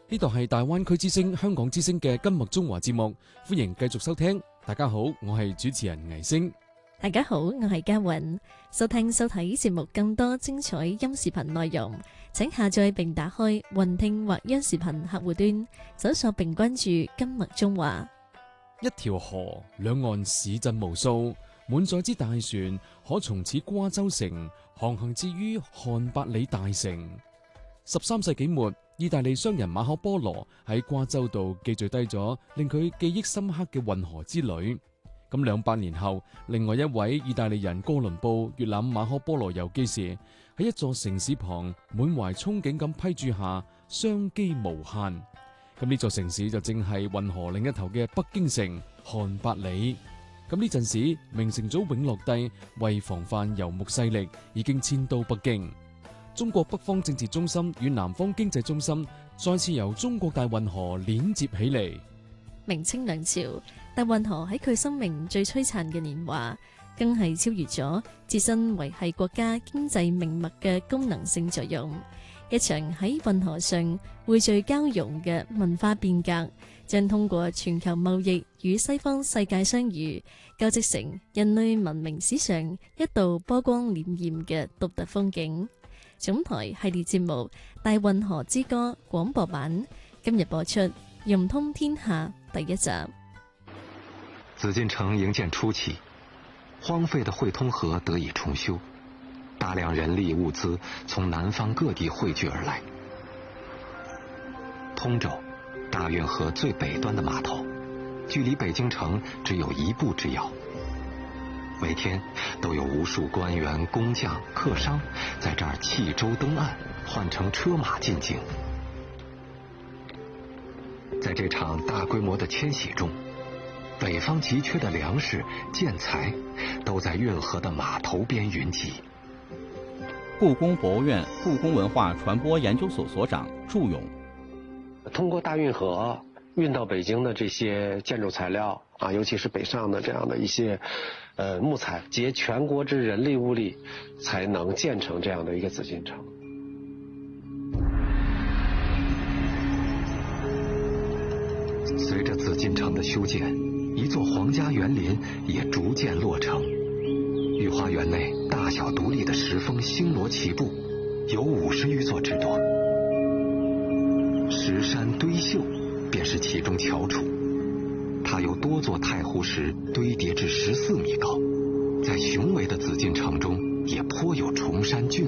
呢度係大灣區之聲、香港之聲嘅今麥中華節目，歡迎繼續收聽。大家好，我係主持人倪星。 大家好，我係嘉韻。收聽收睇節目更多精彩音視頻內容，請下載並打開雲聽或央視頻客戶端，搜索並關注今麥中華。 一條河，兩岸市鎮無數，滿載之大船可從此瓜州城航行至於漢百里大城。13世紀末，意大利商人馬可波羅喺瓜州度記敘低咗令佢記憶深刻嘅運河之旅。咁200年後，另外一位意大利人哥倫布閱覽馬可波羅遊記時，喺一座城市旁滿懷憧憬咁批注下商機無限。咁呢座城市就正係運河另一頭嘅北京城漢百里。咁呢陣時，明成祖永樂帝為防範游牧勢力，已經遷都北京。中國北方政治中心與南方經濟中心再次由中國大運河連接起嚟。 明清兩朝，大運河喺佢生命最璀璨嘅年華，更係超越咗自身維繫國家經濟命脈嘅功能性作用。一場喺運河上匯聚交融嘅文化變革，將通過全球貿易與西方世界相遇，交織成人類文明史上一道波光粼粼嘅獨特風景。總台系列節目《大運河之歌》廣播版今日播出《融通天下》第一集。 紫禁城營建初期，荒廢的匯通河得以重修，大量人力物資從南方各地匯聚而來。通州，大運河最北端的碼頭，距離北京城只有1步之遙。每天都有無數官員、工匠、客商在這兒棄舟登岸，換乘車馬進京。在這場大規模的遷徙中，北方急缺的糧食、建材都在運河的碼頭邊雲集。 故宮博物院故宮文化傳播研究所所長祝勇， 通過大運河運到北京的這些建築材料啊，尤其是北上的這樣的一些木材，集全國之人力物力，才能建成這樣的一個紫禁城。 隨着紫禁城的修建，一座皇家園林也逐漸落成。御花園內大小獨立的石峰星羅棋布，有50餘座之多。石山堆秀便是其中翹楚，它有多座太湖石堆疊至14米高，在雄偉的紫禁城中也頗有崇山峻